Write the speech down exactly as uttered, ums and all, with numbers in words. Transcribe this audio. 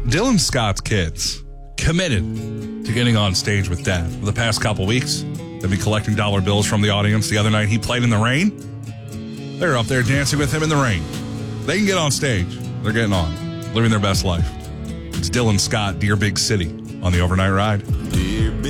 Dylan Scott's kids committed to getting on stage with Dad for the past couple weeks. They've been collecting dollar bills from the audience. The other night he played in the rain. They're up there dancing with him in the rain. They can get on stage. They're getting on, living their best life. It's Dylan Scott, Dear Big City on the Overnight Ride.